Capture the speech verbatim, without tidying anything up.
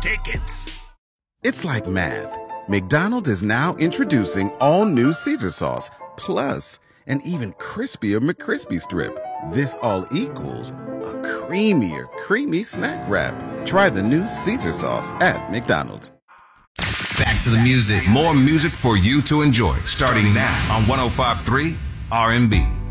tickets. It's like math. McDonald's is now introducing all new Caesar sauce, plus an even crispier McCrispy strip. This all equals a creamier, creamy snack wrap. Try the new Caesar sauce at McDonald's. Back to the music. More music for you to enjoy. Starting now on one oh five point three R and B.